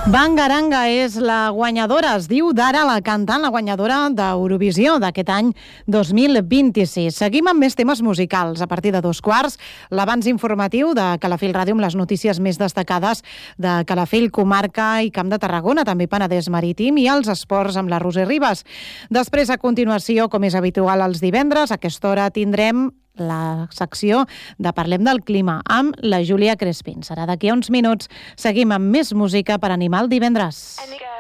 Bangaranga és la guanyadora, es diu Dara, la cantant, la guanyadora d'Eurovisió d'aquest any 2026. Seguim amb més temes musicals. A partir de 2:15, l'abans informatiu de Calafell Ràdio amb les notícies més destacades de Calafell, comarca i Camp de Tarragona, també Penedès Marítim, i els esports amb la Roser Ribas. Després, a continuació, com és habitual els divendres, a aquesta hora tindrem la secció de Parlem del Clima amb la Júlia Crespin. Serà d'aquí a uns minuts. Seguim amb més música per animar el divendres.